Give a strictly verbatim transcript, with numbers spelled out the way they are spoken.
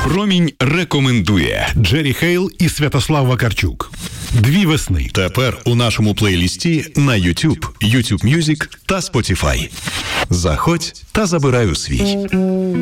Промінь рекомендує Джері Хейл і Святослав Вакарчук. Дві весни. Тепер у нашому плейлісті на YouTube, YouTube Music та Spotify. Заходь та забирай у свій.